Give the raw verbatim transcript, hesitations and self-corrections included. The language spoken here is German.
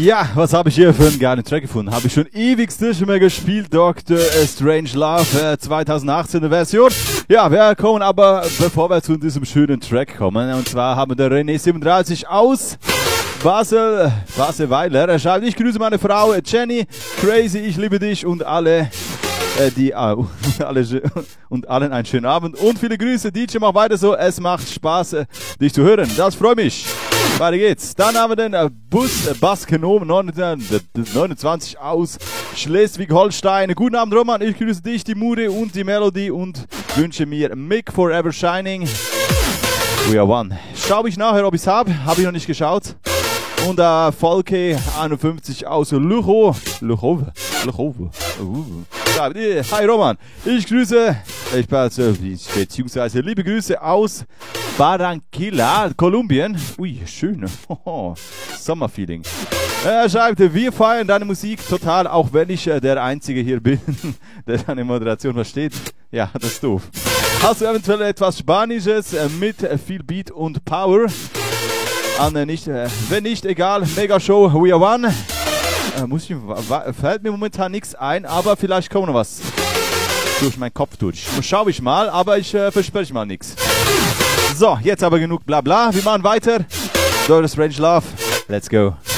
Ja, was habe ich hier für einen geilen Track gefunden? Habe ich schon ewig nicht mehr gespielt. Doktor Strange Love äh, zwanzig achtzehn Version. Ja, wir kommen aber, bevor wir zu diesem schönen Track kommen, und zwar haben wir René siebenunddreißig aus Basel, Baselweiler. Er schreibt, ich grüße meine Frau Jenny, Crazy, ich liebe dich und alle, äh, die, äh, alle, und allen einen schönen Abend und viele Grüße. D J, mach weiter so, es macht Spaß, äh, dich zu hören. Das freut mich. Weiter geht's. Dann haben wir den äh, Bus äh, Bassgenom neunundzwanzig aus Schleswig-Holstein. Guten Abend, Roman. Ich grüße dich, die Mure und die Melodie und wünsche mir Mick Forever Shining. We are one. Schau ich nachher, ob ich's habe. Habe ich noch nicht geschaut. Und äh, Volke einundfünfzig aus Luchow. Luchow. Luchow. Uh. Hi Roman. Ich grüße, ich beziehungsweise liebe Grüße aus Barranquilla, Kolumbien. Ui, schön. Sommerfeeling. Er schreibt, wir feiern deine Musik total, auch wenn ich äh, der Einzige hier bin, der deine Moderation versteht. Ja, das ist doof. Hast du eventuell etwas Spanisches äh, mit äh, viel Beat und Power? An, äh, nicht, äh, wenn nicht, egal. Mega Show, we are one. Äh, muss ich, fällt mir momentan nichts ein, aber vielleicht kommt noch was durch meinen Kopf durch. Schau ich mal, aber ich äh, verspreche mal nichts. So, jetzt aber genug Blabla. Wir machen weiter. Doctor Strange Love. Let's go.